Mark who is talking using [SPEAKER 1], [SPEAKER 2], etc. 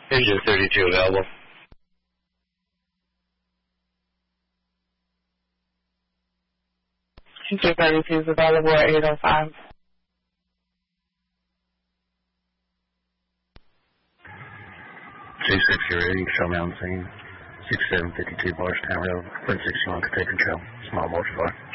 [SPEAKER 1] Here's your 32 available.
[SPEAKER 2] Your 32 is available at 805.
[SPEAKER 3] G6, you're ready. Show me on scene. 6752 Barstown Road, 161 Kentucky Trail. Small motor fire.